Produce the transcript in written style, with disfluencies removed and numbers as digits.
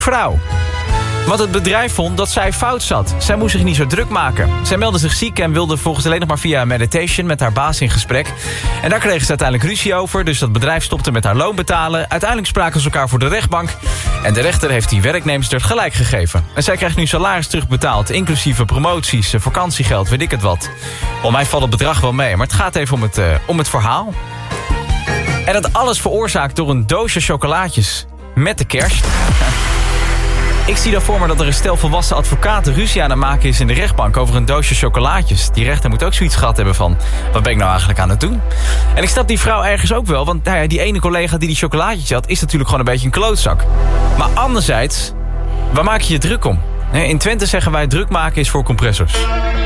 vrouw. Want het bedrijf vond dat zij fout zat. Zij moest zich niet zo druk maken. Zij meldde zich ziek en wilde volgens alleen nog maar via meditation met haar baas in gesprek. En daar kregen ze uiteindelijk ruzie over. Dus dat bedrijf stopte met haar loon betalen. Uiteindelijk spraken ze elkaar voor de rechtbank. En de rechter heeft die werknemster gelijk gegeven. En zij krijgt nu salaris terugbetaald. Inclusieve promoties, vakantiegeld, weet ik het wat. Voor mij valt het bedrag wel mee. Maar het gaat even om het verhaal. En dat alles veroorzaakt door een doosje chocolaatjes. Met de kerst. Ik zie dan voor me dat er een stel volwassen advocaten ruzie aan het maken is in de rechtbank over een doosje chocolaatjes. Die rechter moet ook zoiets gehad hebben van, wat ben ik nou eigenlijk aan het doen? En ik snap die vrouw ergens ook wel, want die ene collega die chocolaatjes had, is natuurlijk gewoon een beetje een klootzak. Maar anderzijds, waar maak je je druk om? In Twente zeggen wij, druk maken is voor compressors.